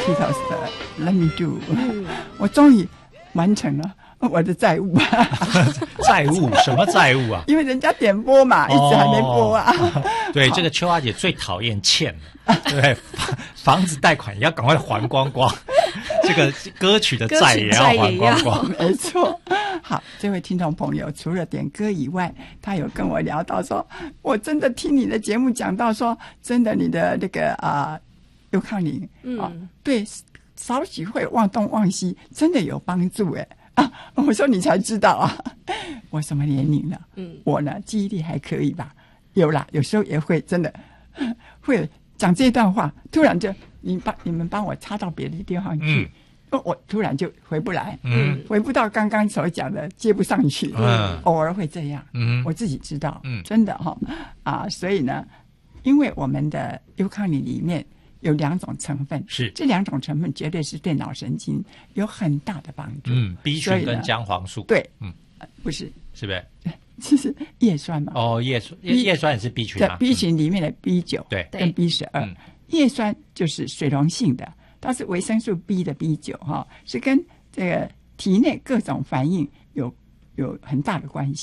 Peters 的 Let Me Do，我终于完成了我的债务。 债务？什么债务啊？ 因为人家点播嘛，一直还没播啊。 对，这个秋花姐最讨厌欠了，对，房子贷款也要赶快还光光，这个歌曲的债也要还光光。 没错。好，这位听众朋友，除了点歌以外，他有跟我聊到说，我真的听你的节目讲到说，真的你的那个尤康宁对少许会忘东忘西，真的有帮助哎。我说你才知道啊，我什么年龄了？我呢记忆力还可以吧？有啦，有时候也会真的会讲这段话，突然就你们帮我插到别的地方去，我突然就回不来，回不到刚刚所讲的，接不上去，偶尔会这样，我自己知道，真的所以呢，因为我们的尤康宁里面有2种成分， 是这 2种成分绝对是对脑神经有很大的帮助。 B 群跟姜黄素， 对，不是， 是不是？ 这是叶酸嘛？ 叶酸也是 B 群啊。 B 群里面的 B9 对跟 B12，叶酸就是水溶性的，它是维生素 B 的 B9 是跟这个体内各种反应有很大的关系。